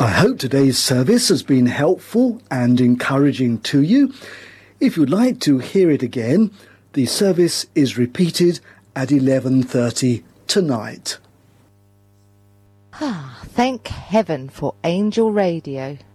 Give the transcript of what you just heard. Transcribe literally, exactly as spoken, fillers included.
I hope today's service has been helpful and encouraging to you. If you'd like to hear it again, the service is repeated at eleven thirty tonight. Ah, thank heaven for Angel Radio.